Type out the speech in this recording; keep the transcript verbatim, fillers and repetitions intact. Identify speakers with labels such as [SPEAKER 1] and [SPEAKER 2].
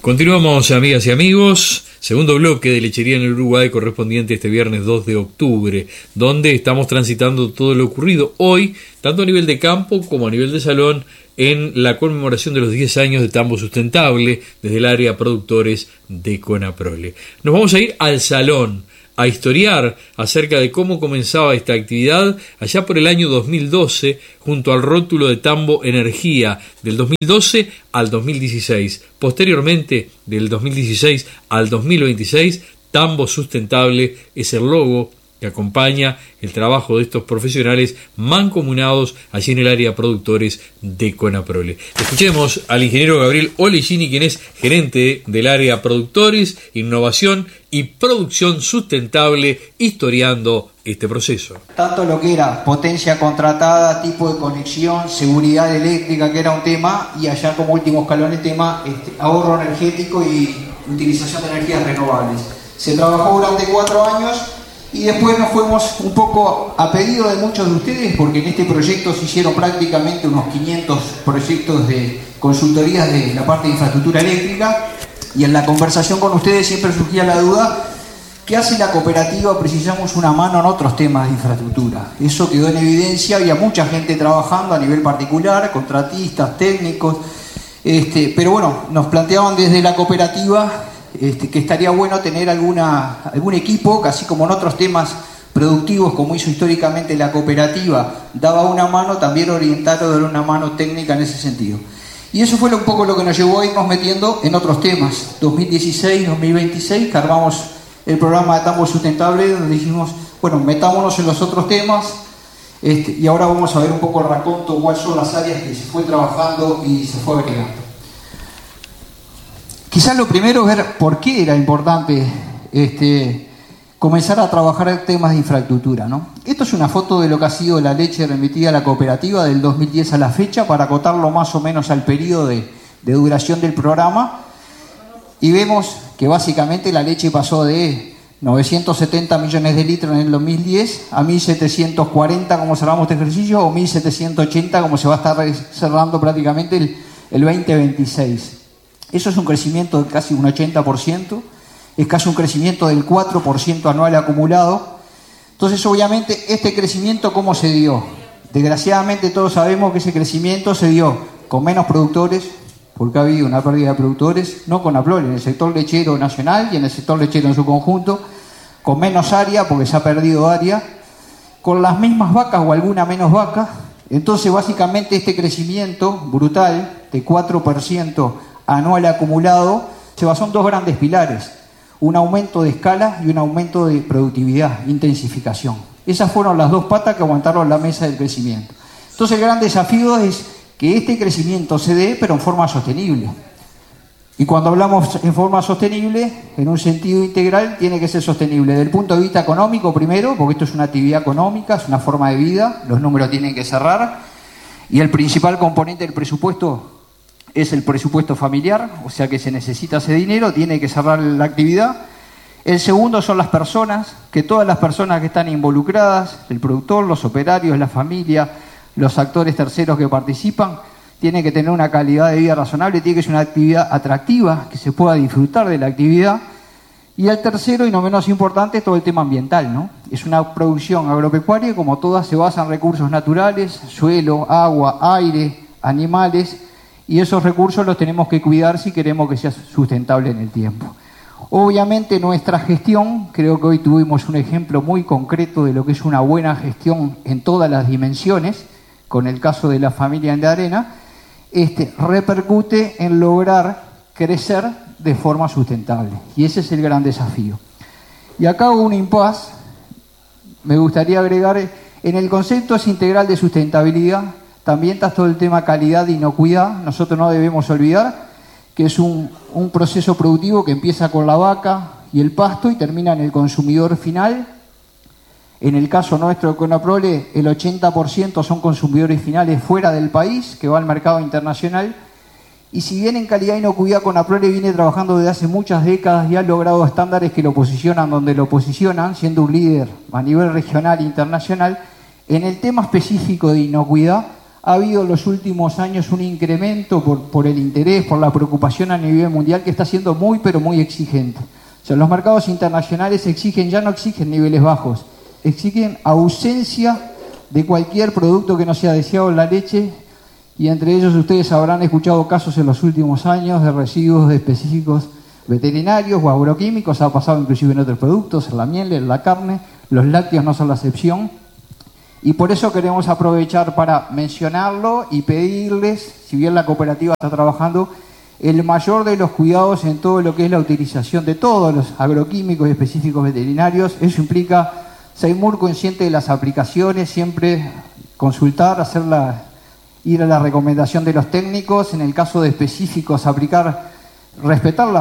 [SPEAKER 1] Continuamos, amigas y amigos, segundo bloque de Lechería en el Uruguay, correspondiente este viernes dos de octubre, donde estamos transitando todo lo ocurrido hoy, tanto a nivel de campo como a nivel de salón, en la conmemoración de los diez años de Tambo Sustentable desde el área productores de Conaprole. Nos vamos a ir al salón, a historiar acerca de cómo comenzaba esta actividad allá por el año dos mil doce, junto al rótulo de Tambo Energía, del dos mil doce al dos mil dieciséis. Posteriormente, del dos mil dieciséis al dos mil veintiséis, Tambo Sustentable es el logo que acompaña el trabajo de estos profesionales mancomunados allí en el área productores de Conaprole. Escuchemos al ingeniero Gabriel Olegini, quien es gerente del área productores, innovación y producción sustentable, historiando este proceso.
[SPEAKER 2] Tanto lo que era potencia contratada, tipo de conexión, seguridad eléctrica, que era un tema, y allá como último escalón el tema este, ahorro energético y utilización de energías renovables. Se trabajó durante cuatro años. Y después nos fuimos un poco a pedido de muchos de ustedes, porque en este proyecto se hicieron prácticamente unos quinientos proyectos de consultorías de la parte de infraestructura eléctrica, y en la conversación con ustedes siempre surgía la duda: ¿qué hace la cooperativa? Precisamos una mano en otros temas de infraestructura. Eso quedó en evidencia, había mucha gente trabajando a nivel particular, contratistas, técnicos, este, pero bueno, nos planteaban desde la cooperativa Este, que estaría bueno tener alguna, algún equipo que, así como en otros temas productivos, como hizo históricamente la cooperativa, daba una mano, también orientar o dar una mano técnica en ese sentido. Y eso fue un poco lo que nos llevó a irnos metiendo en otros temas. dos mil dieciséis, dos mil veintiséis, cargamos el programa de Tambo Sustentable, donde dijimos, bueno, metámonos en los otros temas, este, y ahora vamos a ver un poco el raconto, cuáles son las áreas que se fue trabajando y se fue agregando. Quizás lo primero es ver por qué era importante este, comenzar a trabajar en temas de infraestructura, ¿no? Esto es una foto de lo que ha sido la leche remitida a la cooperativa del dos mil diez a la fecha, para acotarlo más o menos al periodo de, de duración del programa. Y vemos que básicamente la leche pasó de novecientos setenta millones de litros en el dos mil diez a mil setecientos cuarenta como cerramos este ejercicio, o mil setecientos ochenta como se va a estar cerrando prácticamente el, el veinte veintiséis. Eso es un crecimiento de casi un ochenta por ciento, es casi un crecimiento del cuatro por ciento anual acumulado. Entonces, obviamente, este crecimiento, ¿cómo se dio? Desgraciadamente, todos sabemos que ese crecimiento se dio con menos productores, porque ha habido una pérdida de productores, no con Conaprole, en el sector lechero nacional y en el sector lechero en su conjunto, con menos área, porque se ha perdido área, con las mismas vacas o alguna menos vaca. Entonces, básicamente, este crecimiento brutal de cuatro por ciento anual acumulado se basó en dos grandes pilares: un aumento de escala y un aumento de productividad, intensificación. Esas fueron las dos patas que aguantaron la mesa del crecimiento. Entonces el gran desafío es que este crecimiento se dé, pero en forma sostenible. Y cuando hablamos en forma sostenible, en un sentido integral, tiene que ser sostenible desde el punto de vista económico primero, porque esto es una actividad económica, es una forma de vida, los números tienen que cerrar, y el principal componente del presupuesto es el presupuesto familiar, o sea que se necesita ese dinero, tiene que cerrar la actividad. El segundo son las personas, que todas las personas que están involucradas, el productor, los operarios, la familia, los actores terceros que participan, tienen que tener una calidad de vida razonable, tiene que ser una actividad atractiva, que se pueda disfrutar de la actividad. Y el tercero, y no menos importante, es todo el tema ambiental, ¿no? Es una producción agropecuaria, como todas, se basa en recursos naturales, suelo, agua, aire, animales, y esos recursos los tenemos que cuidar si queremos que sea sustentable en el tiempo. Obviamente nuestra gestión, creo que hoy tuvimos un ejemplo muy concreto de lo que es una buena gestión en todas las dimensiones, con el caso de la familia de Arena, este, repercute en lograr crecer de forma sustentable. Y ese es el gran desafío. Y acá hago un impasse, me gustaría agregar, en el concepto es integral de sustentabilidad, también está todo el tema calidad e inocuidad. Nosotros no debemos olvidar que es un, un proceso productivo que empieza con la vaca y el pasto y termina en el consumidor final. En el caso nuestro de Conaprole, el ochenta por ciento son consumidores finales fuera del país, que va al mercado internacional. Y si bien en calidad e inocuidad Conaprole viene trabajando desde hace muchas décadas y ha logrado estándares que lo posicionan donde lo posicionan, siendo un líder a nivel regional e internacional, en el tema específico de inocuidad ha habido en los últimos años un incremento por, por el interés, por la preocupación a nivel mundial que está siendo muy, pero muy exigente. O sea, los mercados internacionales exigen, ya no exigen niveles bajos, exigen ausencia de cualquier producto que no sea deseado en la leche, y entre ellos ustedes habrán escuchado casos en los últimos años de residuos específicos veterinarios o agroquímicos, ha pasado inclusive en otros productos, en la miel, en la carne, los lácteos no son la excepción. Y por eso queremos aprovechar para mencionarlo y pedirles, si bien la cooperativa está trabajando, el mayor de los cuidados en todo lo que es la utilización de todos los agroquímicos y específicos veterinarios. Eso implica ser muy consciente de las aplicaciones, siempre consultar, hacer la, ir a la recomendación de los técnicos, en el caso de específicos aplicar, respetar las